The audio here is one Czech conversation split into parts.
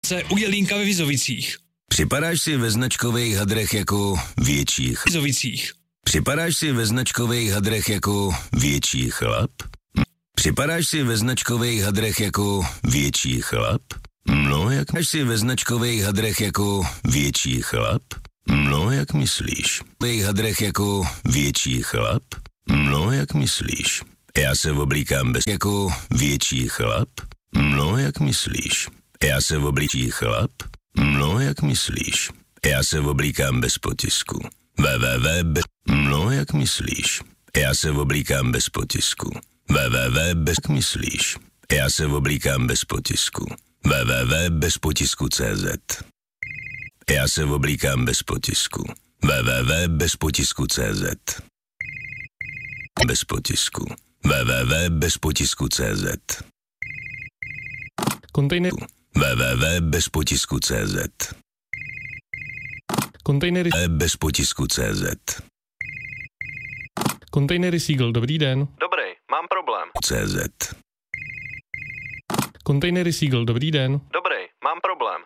akce u Jelínka ve Vizovicích. Připadáš si ve značkových hadrech jako větších. Vizovicích. Připadáš si ve značkových hadrech jako větší chlap? Připadáš si ve značkových hadrech jako větší chlap? No, jak máš si ve značkových hadrech jako větší chlap? No, jak myslíš? V hadrech jako větší chlap? No, jak myslíš? Já se oblíkám bez jako větší chlap? No, jak myslíš? Já se oblíčí chlap? No, jak myslíš? Já se oblíkám bez potisku. www. No, jak myslíš? Já se oblíkám bez potisku. www. Bez myslíš? Já se oblíkám bez potisku. www.bezpotisku.cz. Já se oblíkám bez potisku. www.bezpotisku.cz. Bez potisku. www.bezpotisku.cz. Kontejner. www.bezpotisku.cz. Kontejnery. Bezpotisku.cz. Kontejnery Siegel, dobrý den. Dobrý, mám problém. CZ. Kontejnery Siegel, dobrý den. Dobrý, mám problém.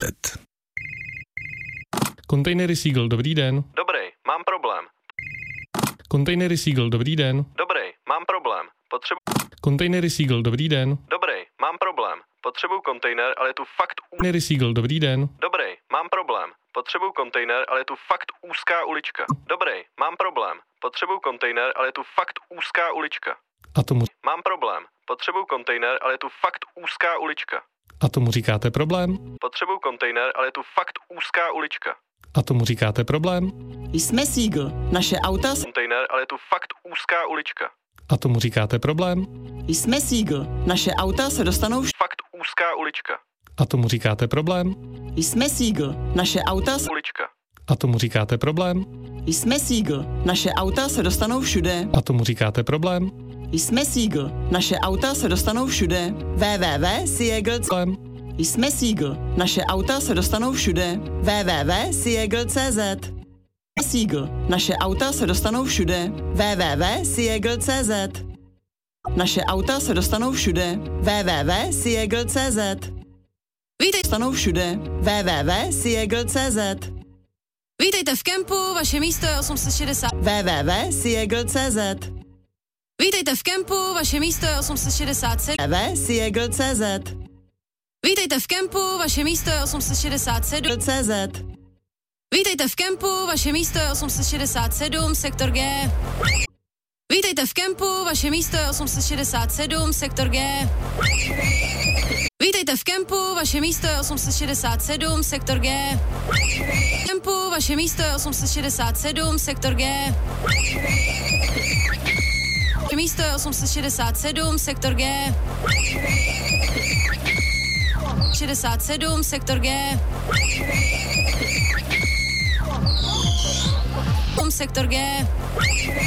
Kontejnery Siegel, dobrý den. Dobrý, mám problém. Kontejnery Siegel, dobrý den. Dobrý, mám problém. Kontejnery Siegel, dobrý den. Dobrý, mám problém. Potřebuju kontejner, ale je tu fakt Kontejnery Siegel, dobrý den. Dobrý, mám problém. Potřebuju kontejner, ale je tu fakt úzká ulička. Dobrý, mám problém. Potřebuju kontejner, ale je tu fakt úzká ulička. A tomu, Mám problém. Potřebuju kontejner, ale je tu fakt úzká ulička. a tomu říkáte problém? Potřebuju kontejner, ale je tu fakt úzká ulička. A tomu říkáte problém? Jsme Siegel. Naše auta Kontejner, ale je tu fakt úzká ulička. A tomu říkáte problém? Jsme Siegel. Naše auta se dostanou Fakt úzká ulička. A tomu říkáte problém? Jsme Siegel. Naše auta Ulička. A tomu říkáte problém? Jsme Siegel. Naše auta se dostanou všude. A tomu říkáte problém? Jsme Siegel. Naše auta se dostanou všude. www.siegel. Problém? Jsme Siegel. Naše auta se dostanou všude. www.siegel.cz. Siegel. Naše auta se dostanou všude. www.siegel.cz. Naše auta se dostanou všude. www.siegel.cz. Dostanou všude. www.siegel.cz. Vítejte v kempu, vaše místo je 860. www.siegel.cz. Vítejte v kempu, vaše místo je 867. www.siegel.cz. Vítejte v kempu, vaše místo je 867. CZ. Vítejte v kempu, vaše místo je 867, sektor G. Vítejte v kempu, vaše místo je 867, sektor G. Vítejte v kempu, vaše místo je 867, sektor G. Kempu, vaše místo je 867, sektor G. Vaše místo je 867, sektor G. 67, sektor G. Sektor G.